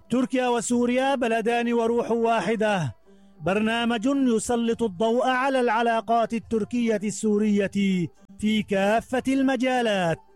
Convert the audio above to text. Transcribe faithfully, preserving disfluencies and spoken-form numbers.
تركيا وسوريا بلدان وروح واحدة، برنامج يسلط الضوء على العلاقات التركية السورية في كافة المجالات.